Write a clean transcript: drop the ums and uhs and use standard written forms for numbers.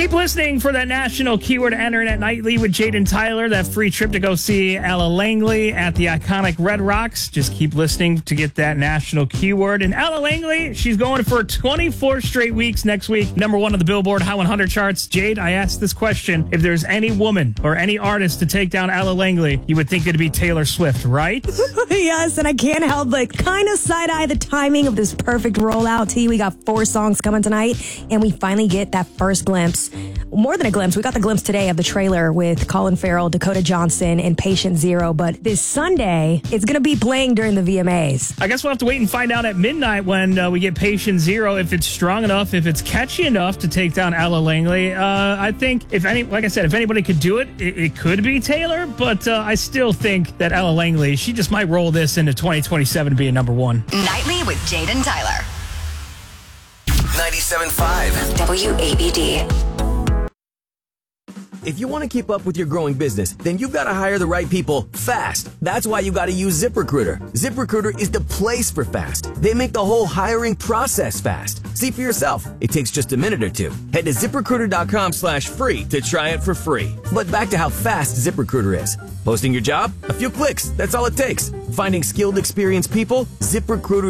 Keep listening for that national keyword internet nightly with Jaden Tyler, that free trip to go see Ella Langley at the iconic Red Rocks. Just keep listening to get that national keyword. And Ella Langley, she's going for 24 straight weeks next week. #1 on the Billboard Hot 100 charts. Jade, I asked this question. If there's any woman or any artist to take down Ella Langley, you would think it'd be Taylor Swift, right? Yes, and I can't help but kind of side-eye the timing of this perfect rollout, T. We got 4 songs coming tonight, and we finally get that first glimpse. More than a glimpse. We got the glimpse today of the trailer with Colin Farrell, Dakota Johnson, and Patient Zero. But this Sunday, it's going to be playing during the VMAs. I guess we'll have to wait and find out at midnight when we get Patient Zero, if it's strong enough, if it's catchy enough to take down Ella Langley. I think, if anybody could do it, it could be Taylor. But I still think that Ella Langley, she just might roll this into 2027 being #1. Nightly with Jaden Tyler. 97.5 WABD. If you want to keep up with your growing business, then you've got to hire the right people fast. That's why you got to use ZipRecruiter. ZipRecruiter is the place for fast. They make the whole hiring process fast. See for yourself. It takes just a minute or two. Head to ZipRecruiter.com/free to try it for free. But back to how fast ZipRecruiter is. Posting your job? A few clicks. That's all it takes. Finding skilled, experienced people? ZipRecruiter